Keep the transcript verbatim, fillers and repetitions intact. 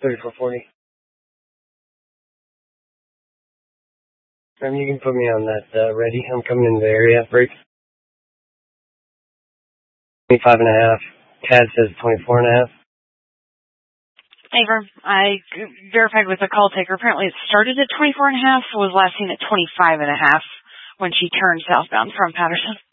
thirty-four forty. Um, you can put me on that uh, ready. I'm coming into the area. Break. twenty-five and a half. Tad says twenty-four and a half. Favor, I verified with the call taker. Apparently it started at twenty-four and a half, was last seen at twenty-five and a half when she turned southbound from Patterson.